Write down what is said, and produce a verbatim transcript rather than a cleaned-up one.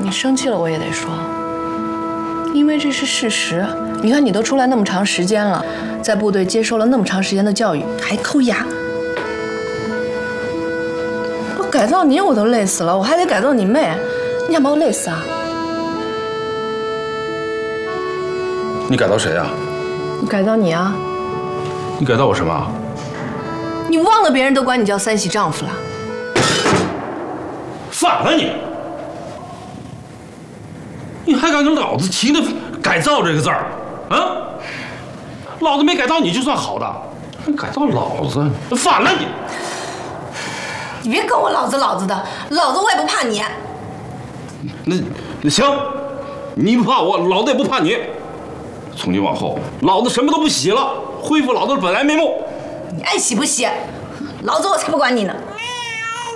你生气了我也得说，因为这是事实。你看你都出来那么长时间了，在部队接受了那么长时间的教育，还抠牙。我改造你我都累死了，我还得改造你妹，你想把我累死啊？ 你改造谁啊？ 我改造你啊！ 你改造我什么？ 你忘了别人都管你叫三喜丈夫了？ 反了你！你还敢跟老子提那改造这个字儿啊？老子没改造你就算好的，还改造老子，反了你！ 你别跟我老子老子的，老子我也不怕你。 那那行，你不怕我，老子也不怕你。从今往后，老子什么都不洗了，恢复老子的本来面目。 你爱洗不洗，老子我才不管你呢。